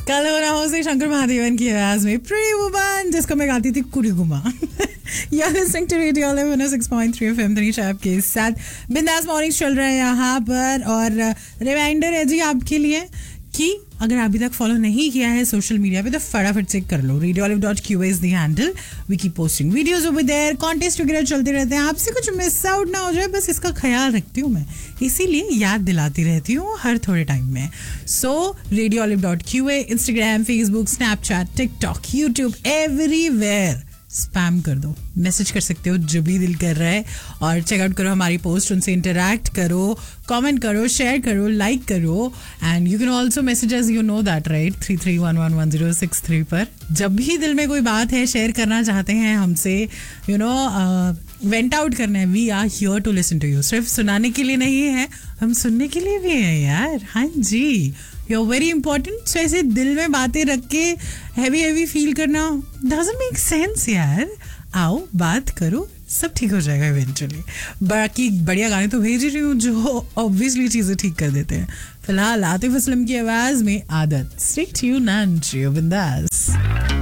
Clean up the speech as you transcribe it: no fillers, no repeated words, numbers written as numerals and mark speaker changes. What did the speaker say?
Speaker 1: कल हो ना हो से शंकर महादेवन की आवाज में प्री वुमन, जिसको मैं गाती थी कुड़ी गुमा। You're listening to Radio 106.3 FM Tanisha आपके साथ। बिंदास मॉर्निंग चल रहा है यहाँ पर, और रिमाइंडर है जी आपके लिए कि अगर अभी तक फॉलो नहीं किया है सोशल मीडिया पे तो फटाफट चेक कर लो। radioolive.qa is the handle. We keep posting videos over there, contest वगैरह चलते रहते हैं। आपसे कुछ मिस आउट ना हो जाए, बस इसका ख्याल रखती हूँ मैं, इसीलिए याद दिलाती रहती हूँ हर थोड़े टाइम में। सो radioolive.qa, Instagram, Facebook, Snapchat, TikTok, YouTube, everywhere spam कर दो, मैसेज कर सकते हो जो भी दिल कर रहा है, और चेकआउट करो हमारी पोस्ट, उनसे इंटरैक्ट करो, कमेंट करो, शेयर करो, लाइक करो, and you can also message us, you know that right, 33111063 पर। जब भी दिल में कोई बात है, शेयर करना चाहते हैं हमसे, यू नो वेंट आउट करना है, we are here to listen to you. सिर्फ सुनाने के लिए नहीं है, हम सुनने के लिए भी है यार। हाँ जी, यू आर वेरी इंपॉर्टेंट। सो ऐसे दिल में बातें रख के हैवी हैवी फील करना डजंट मेक सेंस यार। आओ बात करो, सब ठीक हो जाएगा इवेंचुअली। बाकी बढ़िया गाने तो भेज रही हूँ जो ऑब्वियसली चीजें ठीक कर देते हैं। फिलहाल आतिफ असलम की आवाज में आदत। स्टे ट्यून्ड एंड जियो बिंदास।